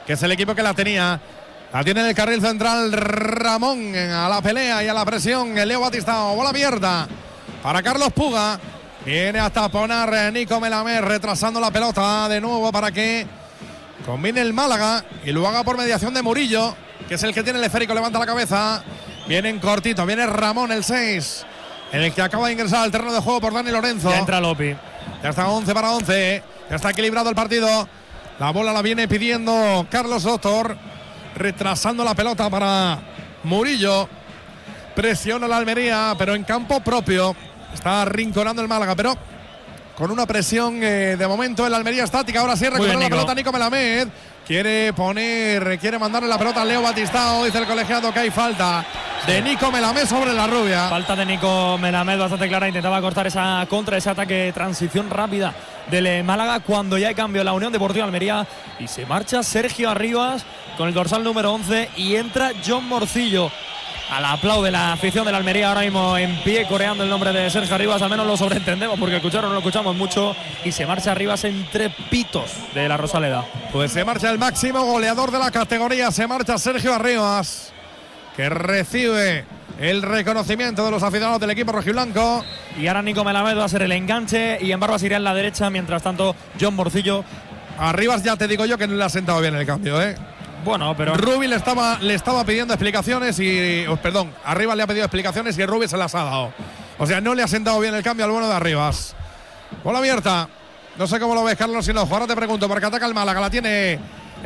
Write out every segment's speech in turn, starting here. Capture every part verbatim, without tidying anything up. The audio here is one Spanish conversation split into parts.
que es el equipo que la tenía. La tiene en el carril central Ramón, a la pelea y a la presión. El Leo Batistao, bola abierta para Carlos Puga. Viene hasta poner Nico Melamed, retrasando la pelota de nuevo para que combine el Málaga y lo haga por mediación de Murillo, que es el que tiene el esférico. Levanta la cabeza. Viene en cortito, viene Ramón, el seis, en el que acaba de ingresar al terreno de juego por Dani Lorenzo. Ya entra Lopi. Ya está once para once. Ya está equilibrado el partido. La bola la viene pidiendo Carlos Doctor, retrasando la pelota para Murillo. Presiona la Almería, pero en campo propio. Está arrinconando el Málaga, pero con una presión eh, de momento en la Almería estática. Ahora sí recupera la pelota Nico Melamed. Quiere poner, quiere mandarle la pelota a Leo Batistao. Dice el colegiado que hay falta de Nico Melamed sobre la rubia. Falta de Nico Melamed bastante clara. Intentaba cortar esa contra, ese ataque, transición rápida del Málaga, cuando ya hay cambio en la Unión Deportiva Almería. Y se marcha Sergio Arribas con el dorsal número once y entra John Morcillo. Al aplaude la afición de la Almería ahora mismo en pie, coreando el nombre de Sergio Arribas. Al menos lo sobreentendemos, porque escucharon no lo escuchamos mucho. Y se marcha Arribas entre pitos de la Rosaleda. Pues se marcha el máximo goleador de la categoría. Se marcha Sergio Arribas, que recibe el reconocimiento de los aficionados del equipo rojiblanco. Y ahora Nico Melamed va a ser el enganche y en Barbas irá en la derecha. Mientras tanto, John Morcillo. Arribas, ya te digo yo que no le ha sentado bien el cambio, ¿eh? Bueno, pero Rubi le estaba, le estaba pidiendo explicaciones y… Oh, perdón, Arribas le ha pedido explicaciones y Rubi se las ha dado. O sea, no le ha sentado bien el cambio al bueno de Arribas. Bola abierta. No sé cómo lo ves, Carlos Sinojo. Ahora te pregunto, porque ataca el Málaga. La tiene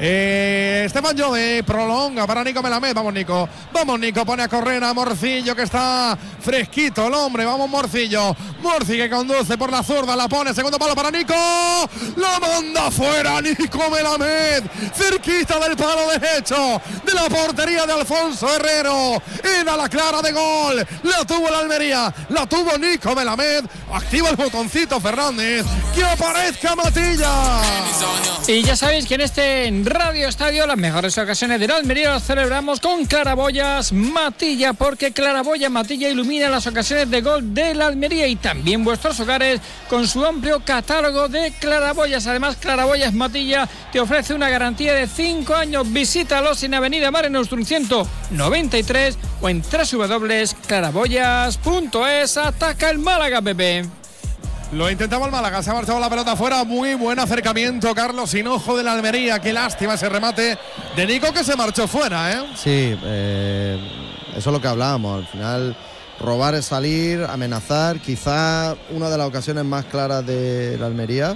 eh, Estefan Jove. Prolonga para Nico Melamed. Vamos, Nico. Vamos, Nico. Pone a correr a Morcillo, que está fresquito el hombre. Vamos, Morcillo. Morci, que conduce por la zurda. La pone. Segundo palo para Nico. La manda fuera Nico Melamed. Cerquita del palo derecho de la portería de Alfonso Herrero. Era la clara de gol. La tuvo la Almería. La tuvo Nico Melamed. Activa el botoncito Fernández. Que aparezca Matilla. Y ya sabéis que en este Radio Estadio las mejores ocasiones de la Almería las celebramos con Claraboyas Matilla, porque Claraboyas Matilla ilumina las ocasiones de gol de la Almería y también vuestros hogares con su amplio catálogo de claraboyas. Además, Claraboyas Matilla te ofrece una garantía de cinco años. Visítalos en Avenida Mare Nostrum ciento noventa y tres o en doble u doble u doble u punto claraboyas punto es. Ataca el Málaga, Pepe. Lo intentaba el Málaga, se ha marchado la pelota afuera. Muy buen acercamiento, Carlos Hinojo de la Almería. Qué lástima ese remate de Nico, que se marchó fuera, ¿eh? Sí, eh, eso es lo que hablábamos. Al final, robar es salir, amenazar. Quizá una de las ocasiones más claras de la Almería.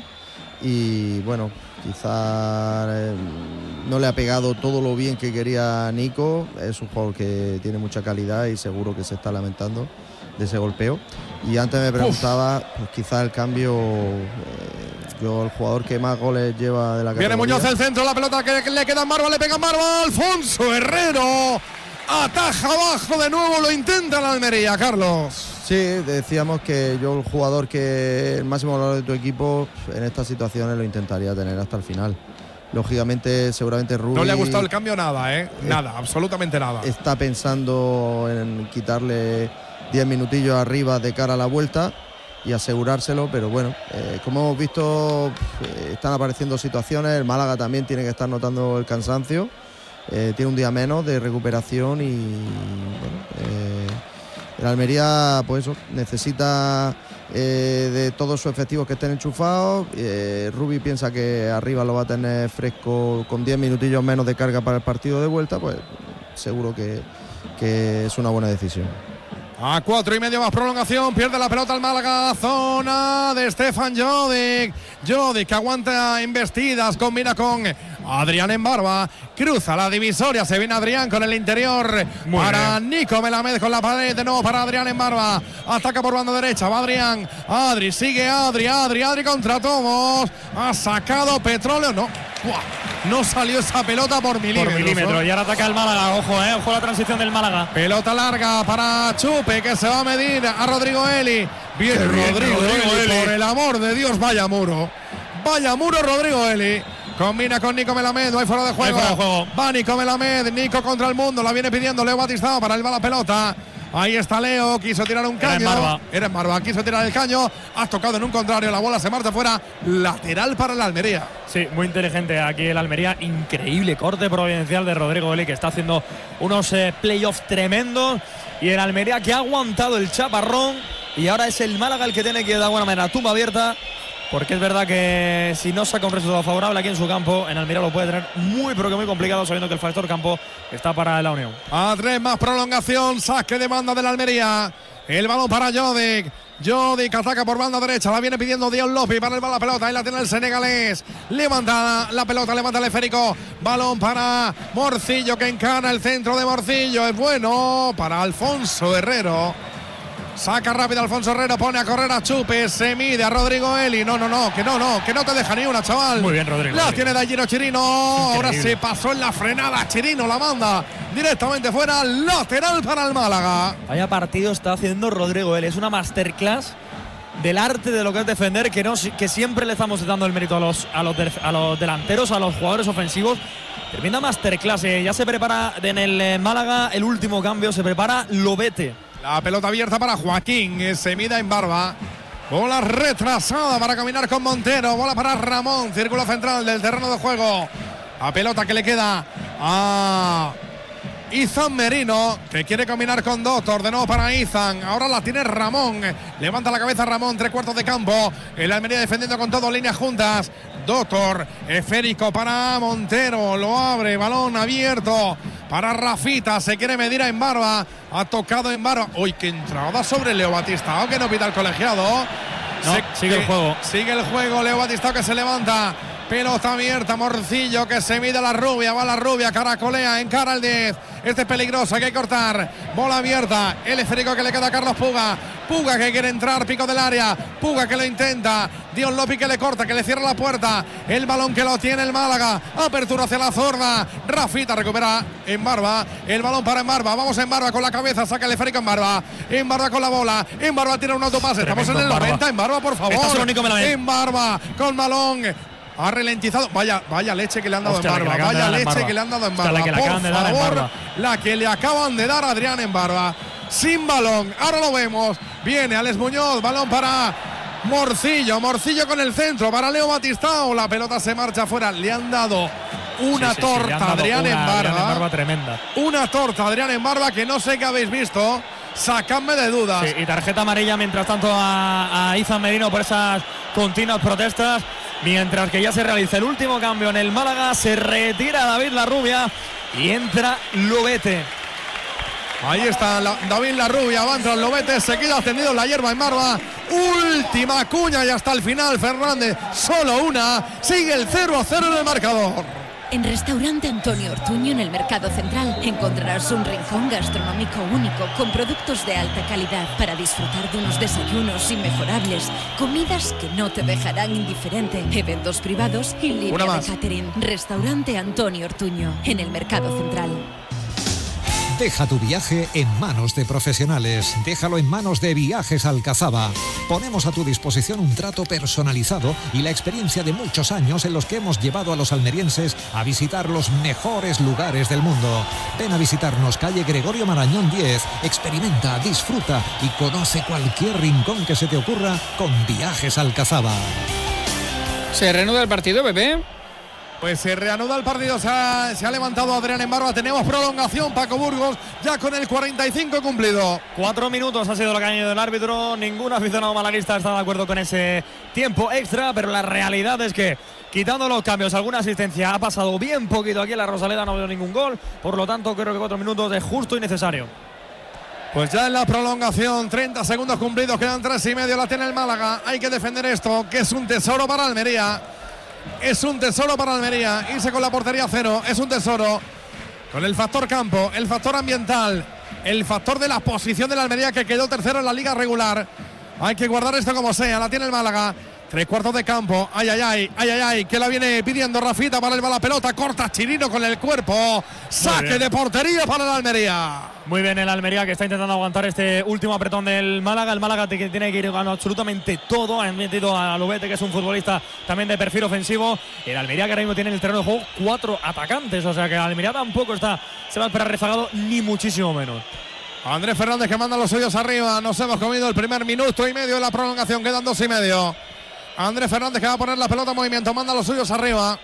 Y bueno, quizá eh, no le ha pegado todo lo bien que quería Nico. Es un jugador que tiene mucha calidad y seguro que se está lamentando de ese golpeo. Y antes me preguntaba, pues quizá el cambio, eh, yo el jugador que más goles lleva de la categoría. Viene Muñoz el centro, la pelota que le queda en Marva, le pega en Marva, Alfonso Herrero ataja abajo de nuevo, lo intenta la Almería, Carlos. Sí, decíamos que yo el jugador que el máximo valor de tu equipo en estas situaciones lo intentaría tener hasta el final. Lógicamente, seguramente Rubi… No le ha gustado el cambio nada, ¿eh? Nada, eh, absolutamente nada. Está pensando en quitarle diez minutillos arriba de cara a la vuelta y asegurárselo, pero bueno, eh, como hemos visto, eh, están apareciendo situaciones. El Málaga también tiene que estar notando el cansancio, eh, tiene un día menos de recuperación y bueno, eh, el Almería pues eso, necesita eh, de todos sus efectivos que estén enchufados. eh, Rubi piensa que arriba lo va a tener fresco con diez minutillos menos de carga para el partido de vuelta, pues seguro que, que es una buena decisión. A cuatro y medio más prolongación, pierde la pelota el Málaga, zona de Stefan Jodic. Jodic que aguanta embestidas, combina con Adrián en Barba, cruza la divisoria, se viene Adrián con el interior. Muy para bien. Nico Melamed con la pared, de nuevo para Adrián en Barba, ataca por banda derecha, va Adrián, Adri, sigue Adri, Adri, Adri contra Tomos, ha sacado Petróleo, no, ¡buah! No salió esa pelota por milímetros. Por milímetros. Y ahora ataca el Málaga. Ojo, eh. Ojo a la transición del Málaga. Pelota larga para Chupe, que se va a medir a Rodrigo Eli. Bien, bien Rodrigo, Rodrigo Eli, Eli. Por el amor de Dios, vaya muro. Vaya muro Rodrigo Eli. Combina con Nico Melamed, no hay fuera de juego. Fuera de juego. Va Nico Melamed, Nico contra el mundo. La viene pidiendo Leo Batistao, para él va la pelota. Ahí está Leo, quiso tirar un caño. Era en Barba. Era en Barba, quiso tirar el caño. Has tocado en un contrario, la bola se marcha fuera. Lateral para el Almería. Sí, muy inteligente aquí el Almería. Increíble corte providencial de Rodrigo Eli, que está haciendo unos eh, playoffs tremendos. Y el Almería que ha aguantado el chaparrón. Y ahora es el Málaga el que tiene que ir de alguna manera tumba abierta. Porque es verdad que si no saca un resultado favorable aquí en su campo, en Almería lo puede tener muy, pero que muy complicado, sabiendo que el factor campo está para la Unión. A tres más prolongación, saque de banda del Almería. El balón para Jodic. Jodic ataca por banda derecha, la viene pidiendo Dion Lopi para el balón, la pelota, ahí la tiene el senegalés. Levanta la pelota, levanta el esférico. Balón para Morcillo, que encara el centro de Morcillo. Es bueno para Alfonso Herrero. Saca rápido Alfonso Herrero, pone a correr a Chupe, se mide a Rodrigo Eli. No, no, no, que no, no, que no te deja ni una, chaval. Muy bien, Rodrigo. La Eli. tiene Dallino Chirino. Ahora se pasó en la frenada. Chirino la manda directamente fuera. Lateral para el Málaga. Vaya partido está haciendo Rodrigo Eli. Es una masterclass del arte de lo que es defender, que, no, que siempre le estamos dando el mérito a los, a los, de, a los delanteros, a los jugadores ofensivos. Tremenda masterclass. Eh. Ya se prepara en el eh, Málaga el último cambio. Se prepara Lobete. La pelota abierta para Joaquín, se mide en Barba. Bola retrasada para caminar con Montero. Bola para Ramón, círculo central del terreno de juego. La pelota que le queda a Izan Merino, que quiere combinar con Doctor. De nuevo para Izan. Ahora la tiene Ramón. Levanta la cabeza Ramón, tres cuartos de campo. El Almería defendiendo con todo, líneas juntas. Doctor, esférico para Montero. Lo abre, balón abierto para Rafita. Se quiere medir a Embarba. Ha tocado Embarba. Uy, qué entrada sobre Leo Batistao, que no pita el colegiado. No, se, sigue el juego. Sigue el juego. Leo Batistao que se levanta. Pelota abierta, Morcillo que se mide a la rubia, va la rubia, caracolea, encara el diez. Este es peligroso, hay que cortar. Bola abierta, el esférico que le queda a Carlos Puga. Puga que quiere entrar, pico del área. Puga que lo intenta. Dion Lopi que le corta, que le cierra la puerta. El balón que lo tiene el Málaga. Apertura hacia la zurda. Rafita recupera en Barba. El balón para Embarba. Vamos en Barba con la cabeza, saca el esférico en Barba. En Barba con la bola. En Barba tira un autopase. Estamos en el noventa. En Barba, por favor. Esto es lo único que me la ven. En Barba con balón. Ha ralentizado. Vaya, vaya leche que le han dado Hostia, en Barba. Vaya leche que le han dado en Barba. La que le acaban Por de dar en favor, Barba. la que le acaban de dar a Adrián en Barba. Sin balón. Ahora lo vemos. Viene Alex Muñoz. Balón para Morcillo. Morcillo con el centro para Leo Batistao. La pelota se marcha afuera. Le han dado una Sí, sí, sí, le torta han dado Adrián una en Barba. Adrián en Barba tremenda. Una torta Adrián en Barba que no sé qué habéis visto. Sacadme de dudas. Sí, y tarjeta amarilla mientras tanto a, a Izan Merino por esas continuas protestas. Mientras que ya se realiza el último cambio en el Málaga, se retira David Larrubia y entra Lobete. Ahí está la, David Larrubia, va a entrar Lobete, se queda tendido en la hierba en Barba. Última cuña y hasta el final Fernández, solo una. Sigue el cero a cero en el marcador. En Restaurante Antonio Ortuño, en el Mercado Central, encontrarás un rincón gastronómico único con productos de alta calidad para disfrutar de unos desayunos inmejorables, comidas que no te dejarán indiferente, eventos privados y línea de catering. Restaurante Antonio Ortuño, en el Mercado Central. Deja tu viaje en manos de profesionales. Déjalo en manos de Viajes Alcazaba. Ponemos a tu disposición un trato personalizado y la experiencia de muchos años en los que hemos llevado a los almerienses a visitar los mejores lugares del mundo. Ven a visitarnos, calle Gregorio Marañón diez. Experimenta, disfruta y conoce cualquier rincón que se te ocurra con Viajes Alcazaba. ¿Se reanuda el partido, Pepe? Pues se reanuda el partido, se ha, se ha levantado Adrián en Barba. Tenemos prolongación, Paco Burgos, ya con el cuarenta y cinco cumplido. Cuatro minutos ha sido lo que ha añadido el árbitro. Ningún aficionado malaguista está de acuerdo con ese tiempo extra, pero la realidad es que, quitando los cambios, alguna asistencia, ha pasado bien poquito aquí en la Rosaleda, no ha habido ningún gol. Por lo tanto, creo que cuatro minutos es justo y necesario. Pues ya en la prolongación, treinta segundos cumplidos, quedan tres y medio, la tiene el Málaga. Hay que defender esto, que es un tesoro para Almería. Es un tesoro para Almería. Irse con la portería cero es un tesoro. Con el factor campo, el factor ambiental, el factor de la posición de la Almería, que quedó tercero en la liga regular. Hay que guardar esto como sea. La tiene el Málaga. Tres cuartos de campo. Ay, ay, ay, ay, ay, ay. Que la viene pidiendo Rafita para el la pelota. Corta Chirino con el cuerpo. Saque de portería para la Almería. Muy bien el Almería, que está intentando aguantar este último apretón del Málaga. El Málaga que tiene que ir ganando absolutamente todo. Han metido a Lobete, que es un futbolista también de perfil ofensivo. El Almería, que ahora mismo tiene en el terreno de juego cuatro atacantes. O sea que el Almería tampoco está, se va a esperar rezagado, ni muchísimo menos. Andrés Fernández que manda los suyos arriba. Nos hemos comido el primer minuto y medio de la prolongación. Quedan dos y medio. Andrés Fernández que va a poner la pelota en movimiento. Manda los suyos arriba.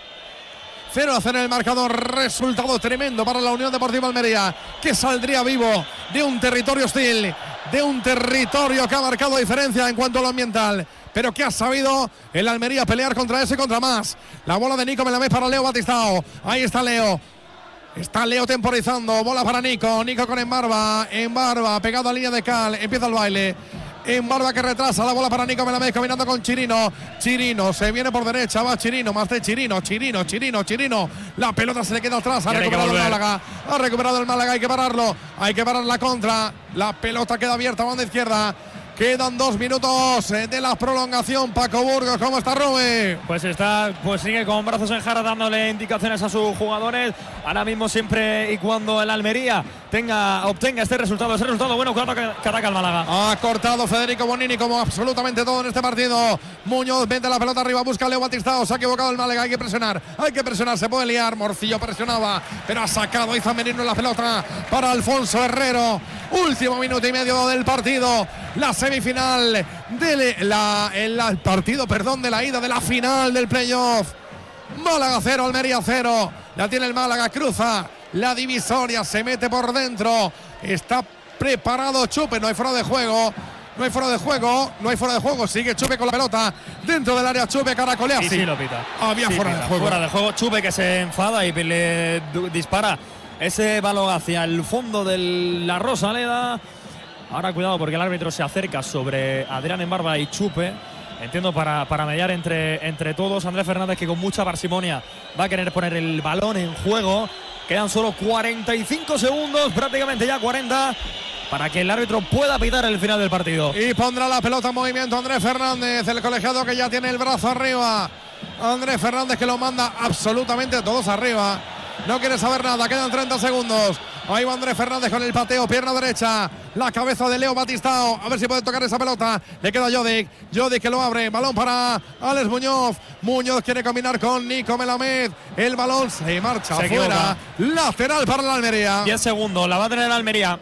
cero a cero en el marcador. Resultado tremendo para la Unión Deportiva Almería, que saldría vivo de un territorio hostil, de un territorio que ha marcado diferencia en cuanto a lo ambiental, pero que ha sabido el Almería pelear contra ese y contra más. La bola de Nico Melamés para Leo Batistao. Ahí está Leo. Está Leo temporizando. Bola para Nico. Nico con Embarba. Embarba pegado a línea de cal. Empieza el baile. Embarba que retrasa la bola para Nico Melamés, caminando con Chirino. Chirino se viene por derecha, va Chirino, más de Chirino, Chirino, Chirino, Chirino. La pelota se le queda atrás, ha recuperado el Málaga. Ha recuperado el Málaga, hay que pararlo. Hay que parar la contra. La pelota queda abierta, banda izquierda. Quedan dos minutos de la prolongación. Paco Burgos, ¿cómo está Rubén? Pues está, pues sigue con brazos en jarra dándole indicaciones a sus jugadores. Ahora mismo siempre y cuando el Almería tenga, obtenga este resultado, ese resultado bueno, claro que ataca el Málaga. Ha cortado Federico Bonini como absolutamente todo en este partido. Muñoz vende la pelota arriba, busca a Leo Batistao. Se ha equivocado el Málaga, hay que presionar, hay que presionar, se puede liar. Morcillo presionaba, pero ha sacado Izan Merino la pelota para Alfonso Herrero. Último minuto y medio del partido. La semifinal del la, el, el partido, perdón, de la ida de la final del playoff. Málaga cero, Almería cero. La tiene el Málaga, cruza la divisoria, se mete por dentro. Está preparado Chupe, no hay fuera de juego. No hay fuera de juego, no hay fuera de juego. Sigue Chupe con la pelota dentro del área. Chupe caracolea. Sí, sí, lo pita. Había sí, fuera pita. de juego. Fuera de juego. Chupe que se enfada y le dispara ese balón hacia el fondo de la Rosaleda. Ahora cuidado porque el árbitro se acerca sobre Adrián Embarba y Chupe. Entiendo para, para mediar entre, entre todos. Andrés Fernández que con mucha parsimonia va a querer poner el balón en juego. Quedan solo cuarenta y cinco segundos, prácticamente ya cuarenta, para que el árbitro pueda pitar el final del partido. Y pondrá la pelota en movimiento Andrés Fernández, el colegiado que ya tiene el brazo arriba. Andrés Fernández que lo manda absolutamente todos arriba. No quiere saber nada, quedan treinta segundos. Ahí va Andrés Fernández con el pateo, pierna derecha. La cabeza de Leo Batistao, a ver si puede tocar esa pelota. Le queda Jodic, Jodic que lo abre. Balón para Alex Muñoz. Muñoz quiere combinar con Nico Melamed. El balón se marcha se afuera. equivoca. Lateral para la Almería. diez segundos, la va a tener la Almería.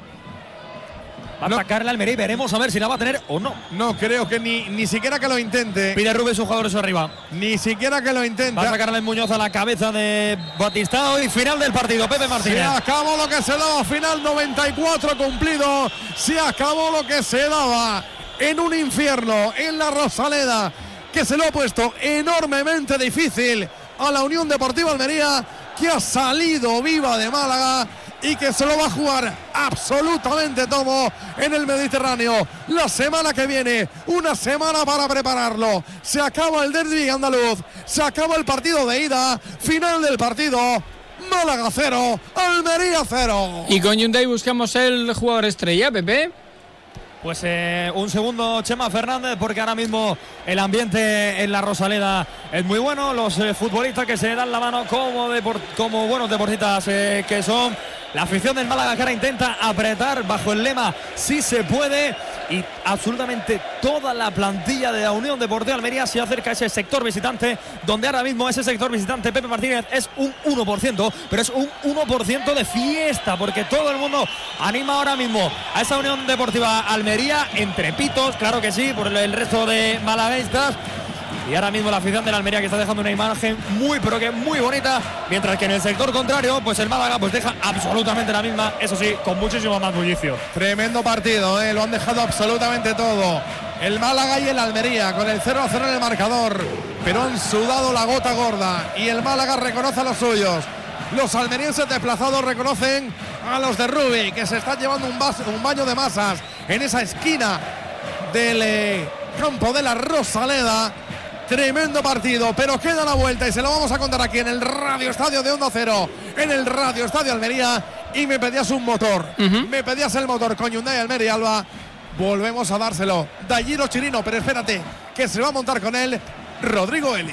Va a no. atacar la Almería y veremos a ver si la va a tener o no. No creo que ni, ni siquiera que lo intente. Pide Rubén sus jugadores arriba. Ni siquiera que lo intente. Va a sacarle Muñoz a la cabeza de Batistao y final del partido. Pepe Martínez. Se acabó lo que se daba. Final noventa y cuatro cumplido. Se acabó lo que se daba en un infierno en la Rosaleda, que se lo ha puesto enormemente difícil a la Unión Deportiva Almería, que ha salido viva de Málaga y que se lo va a jugar absolutamente todo en el Mediterráneo. La semana que viene, una semana para prepararlo. Se acaba el derbi andaluz, se acaba el partido de ida, final del partido. Málaga cero, Almería cero. Y con Hyundai buscamos el jugador estrella, Pepe. Pues eh, un segundo, Chema Fernández, porque ahora mismo el ambiente en la Rosaleda es muy bueno. Los eh, futbolistas que se dan la mano como, deport como buenos deportistas eh, que son. La afición del Málaga que ahora intenta apretar bajo el lema "sí se puede", y absolutamente toda la plantilla de la Unión Deportiva Almería se acerca a ese sector visitante, donde ahora mismo ese sector visitante, Pepe Martínez, es un uno por ciento, pero es un uno por ciento de fiesta, porque todo el mundo anima ahora mismo a esa Unión Deportiva Almería, entre pitos, claro que sí, por el resto de malaguistas. Y ahora mismo la afición de la Almería que está dejando una imagen muy, pero que muy bonita, mientras que en el sector contrario, pues el Málaga pues deja absolutamente la misma, eso sí, con muchísimo más bullicio. Tremendo partido, ¿eh? Lo han dejado absolutamente todo. El Málaga y el Almería con el cero a cero en el marcador, pero han sudado la gota gorda y el Málaga reconoce a los suyos. Los almerienses desplazados reconocen a los de Rubi, que se están llevando un, vaso, un baño de masas en esa esquina del eh, campo de la Rosaleda. Tremendo partido, pero queda la vuelta y se lo vamos a contar aquí en el Radio Estadio de Onda Cero, en el Radio Estadio Almería. Y me pedías un motor, uh-huh. me pedías el motor con Hyundai Almería Alba. Volvemos a dárselo. Dalliro Chirino, pero espérate, que se va a montar con él Rodrigo Eli.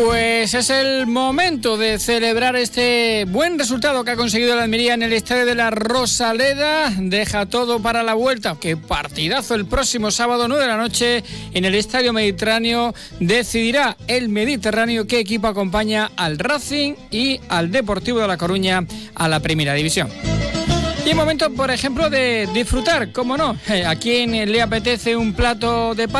Pues es el momento de celebrar este buen resultado que ha conseguido la Almería en el estadio de la Rosaleda. Deja todo para la vuelta. Qué partidazo el próximo sábado, nueve de la noche, en el estadio Mediterráneo. Decidirá el Mediterráneo qué equipo acompaña al Racing y al Deportivo de La Coruña a la primera división. Y un momento, por ejemplo, de disfrutar, cómo no, a quien le apetece un plato de pasta.